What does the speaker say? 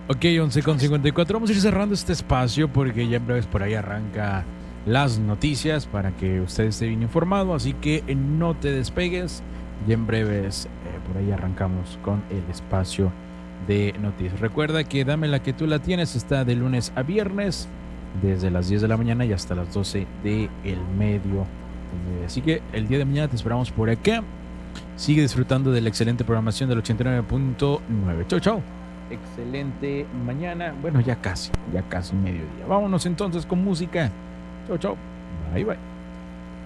Ok, 11:54. Vamos a ir cerrando este espacio porque ya en breves por ahí arranca las noticias para que usted esté bien informado. Así que no te despegues. Ya en breves por ahí arrancamos con el espacio de noticias. Recuerda que Dame la que tú la tienes está de lunes a viernes desde las 10 de la mañana y hasta las 12 del medio. Así que el día de mañana te esperamos por acá. Sigue disfrutando de la excelente programación del 89.9. Chau, chau. Excelente mañana. Bueno, ya casi mediodía. Vámonos entonces con música. Chau, chau. Bye, bye.